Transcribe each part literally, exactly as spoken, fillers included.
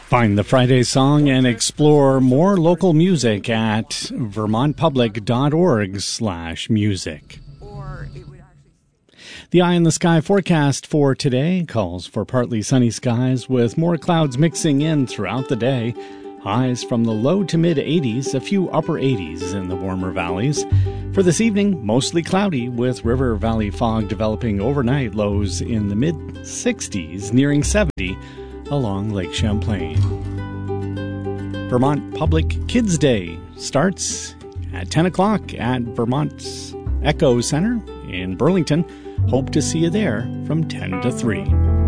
Find the Friday Song and explore more local music at vermontpublic.org slash music. The Eye in the Sky forecast for today calls for partly sunny skies with more clouds mixing in throughout the day. Highs from the low to mid eighties, a few upper eighties in the warmer valleys. For this evening, mostly cloudy with river valley fog developing overnight, lows in the mid sixties, nearing seventy along Lake Champlain. Vermont Public Kids Day starts at ten o'clock at Vermont's Echo Center in Burlington. Hope to see you there from ten to three.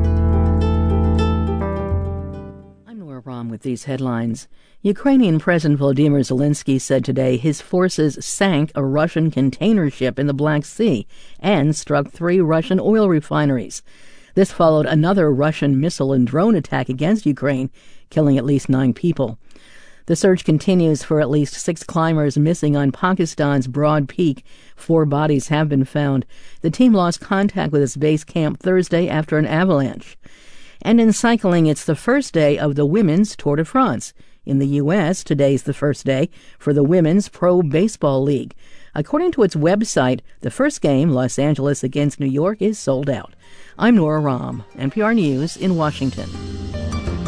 I'm Nora Rahm with these headlines. Ukrainian President Volodymyr Zelensky said today his forces sank a Russian container ship in the Black Sea and struck three Russian oil refineries. This followed another Russian missile and drone attack against Ukraine, killing at least nine people. The search continues for at least six climbers missing on Pakistan's Broad Peak. Four bodies have been found. The team lost contact with its base camp Thursday after an avalanche. And in cycling, it's the first day of the Women's Tour de France. In the U S, today's the first day for the Women's Pro Baseball League. According to its website, the first game, Los Angeles against New York, is sold out. I'm Nora Rahm, N P R News in Washington.